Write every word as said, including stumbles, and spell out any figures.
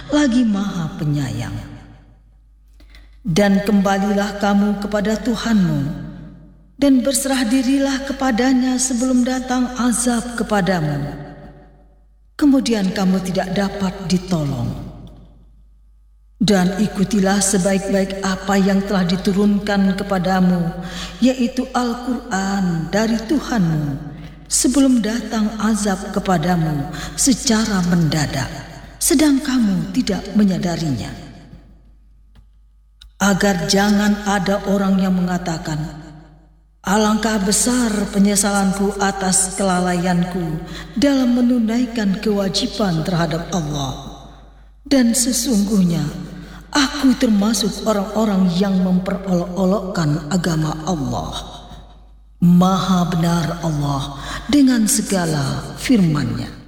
lagi Maha Penyayang. Dan kembalilah kamu kepada Tuhanmu, dan berserah dirilah kepadanya sebelum datang azab kepadamu. Kemudian kamu tidak dapat ditolong. Dan ikutilah sebaik-baik apa yang telah diturunkan kepadamu, yaitu Al-Quran dari Tuhanmu, sebelum datang azab kepadamu secara mendadak, sedang kamu tidak menyadarinya. Agar jangan ada orang yang mengatakan, alangkah besar penyesalanku atas kelalaianku dalam menunaikan kewajiban terhadap Allah. Dan sesungguhnya aku termasuk orang-orang yang memperolok-olokkan agama Allah. Maha benar Allah dengan segala firman-Nya.